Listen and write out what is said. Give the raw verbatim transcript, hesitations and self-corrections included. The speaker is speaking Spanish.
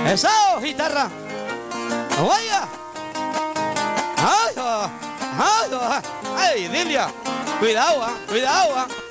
Eso, guitarra. Vaya. Ay, ay, ay, ay, Dilia. Cuidado, ah, cuidado, ah.